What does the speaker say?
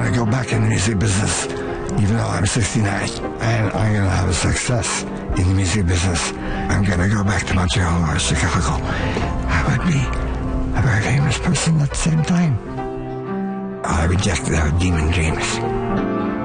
to go back in the music business, even though I'm 69, and I'm going to have a success in the music business. I'm going to go back to Montreal or Chicago. I would be a very famous person at the same time. I reject their demon dreams.